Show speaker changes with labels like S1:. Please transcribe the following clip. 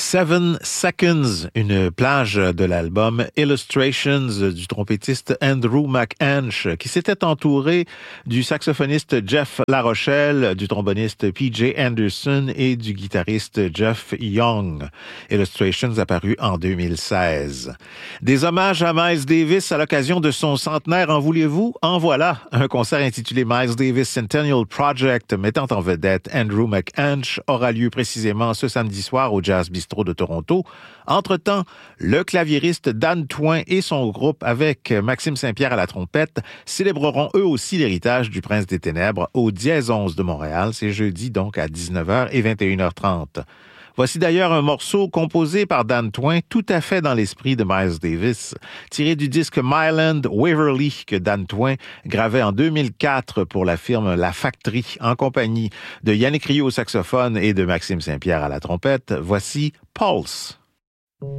S1: Seven Seconds, une plage de l'album Illustrations du trompettiste Andrew McAnsh, qui s'était entouré du saxophoniste Jeff Larochelle, du tromboniste P.J. Anderson et du guitariste Jeff Young. Illustrations apparu en 2016. Des hommages à Miles Davis à l'occasion de son centenaire, en voulez-vous? En voilà, un concert intitulé Miles Davis Centennial Project mettant en vedette Andrew McAnsh aura lieu précisément ce samedi soir au Jazz Bistro de Toronto. Entre-temps, le claviériste Dan Twain et son groupe, avec Maxime Saint-Pierre à la trompette, célébreront eux aussi l'héritage du Prince des Ténèbres au Dièse 11 de Montréal. C'est jeudi donc à 19h et 21h30. Voici d'ailleurs un morceau composé par Dan Twain, tout à fait dans l'esprit de Miles Davis, tiré du disque Myland Waverly que Dan Twain gravait en 2004 pour la firme La Factory en compagnie de Yannick Rio au saxophone et de Maxime Saint-Pierre à la trompette. Voici Pulse.